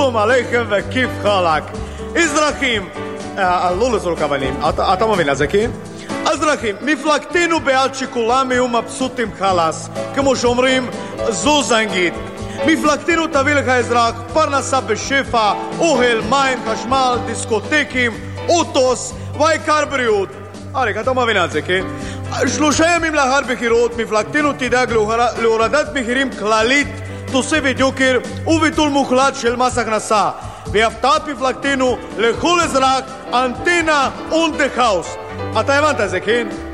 שלום עליכם וכיף חלק. אזרחים, לא לזרוק אבנים, אתה מבין את זה, כן? אזרחים, מפלגתנו בעד שכולם יהיו מבסוטים חלס, כמו שאומרים, זו זנגית. מפלגתנו תביא לך אזרח פרנסה בשפע, אוהל, מים, חשמל, דיסקוטקים, אוטוס, והעיקר בריאות. אריק, אתה מבין את זה, כן? 3 ימים לאחר בחירות, מפלגתנו תדאג להורדת מחירים כללית, תוספת יוקר וביטול מוחלט של מס הכנסה. והפתעת מפלגתנו לכל אזרח, אנטנה und the house. אתה הבנת את זה, כן?